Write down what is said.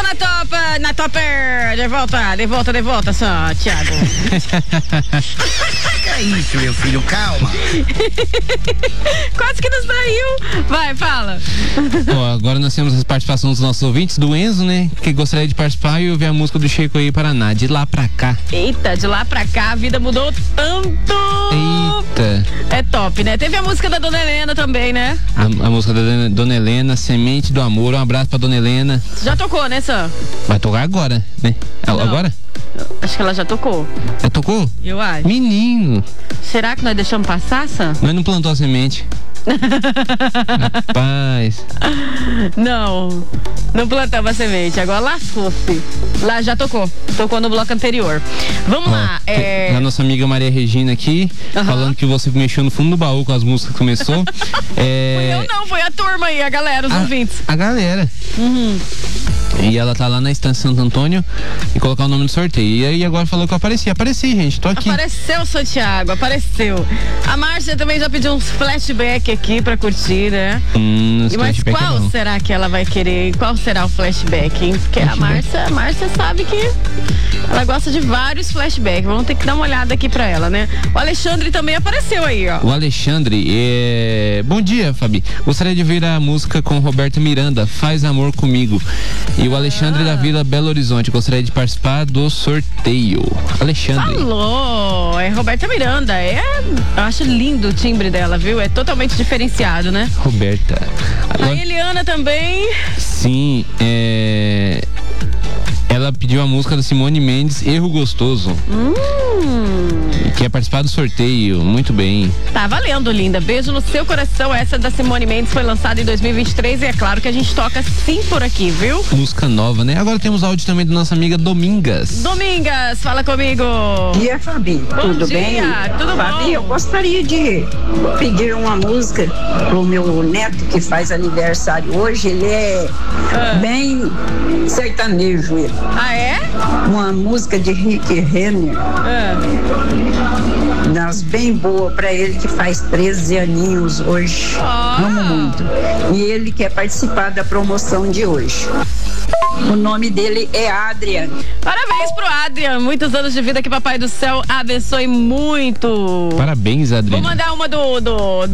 na Topper. De volta só, Thiago. Que é isso, meu filho, calma. Quase que não saiu. Vai, fala. Ó, agora nós temos as participações dos nossos ouvintes, do Enzo, né? Que gostaria de participar e ouvir a música do Chico aí, Paraná, de lá pra cá. Eita, de lá pra cá a vida mudou tanto. Eita. É top, né? Teve a música da Dona Helena também, né? A música da Dona Helena, Semente do Amor. Um abraço pra Dona Helena. Já tocou, né, Sam? Vai tocar agora, né? Não. Agora? Acho que ela já tocou. Já tocou? Eu acho. Menino. Será que nós deixamos passar, Sam? Nós não plantou a semente. Rapaz. Não plantamos a semente, agora lascou-se. Lá já tocou no bloco anterior. Vamos lá. A nossa amiga Maria Regina aqui, falando que você mexeu no fundo do baú com as músicas que começou. Fui eu não, foi a turma aí, a galera, os ouvintes. A galera. E ela tá lá na Estância Santo Antônio e colocar o nome no sorteio. E aí agora falou que eu apareci. Apareci, gente, tô aqui. Apareceu, Santiago, apareceu. A Márcia também já pediu uns flashback aqui pra curtir, né? Mas qual será que ela vai querer? Qual será o flashback, hein? Porque a Márcia sabe que ela gosta de vários flashbacks. Vamos ter que dar uma olhada aqui pra ela, né? O Alexandre também apareceu aí, ó. O Alexandre, bom dia, Fabi. Gostaria de ouvir a música com Roberta Miranda, Faz Amor Comigo. E o Alexandre da Vila Belo Horizonte gostaria de participar do sorteio. Alexandre. Falou, é Roberta Miranda. Eu acho lindo o timbre dela, viu? É totalmente diferenciado, né? Roberta. A Eliana também. Sim, ela pediu a música da Simone Mendes, Erro Gostoso. Quer participar do sorteio, muito bem. Tá valendo, linda. Beijo no seu coração. Essa da Simone Mendes foi lançada em 2023 e é claro que a gente toca sim por aqui, viu? Música nova, né? Agora temos áudio também da nossa amiga Domingas. Domingas, fala comigo. Bom dia, Fabi. Tudo bem? Tudo Fabi, bom? eu gostaria de pedir uma música pro meu neto que faz aniversário hoje. Ele é bem sertanejo. Ele. Ah, é? Uma música de Rick Renner. Das bem boa pra ele que faz 13 aninhos hoje. Amo muito. E ele quer participar da promoção de hoje. O nome dele é Adrian. Parabéns pro Adrian. Muitos anos de vida, que Papai do Céu abençoe muito. Parabéns, Adrian. Vou mandar uma do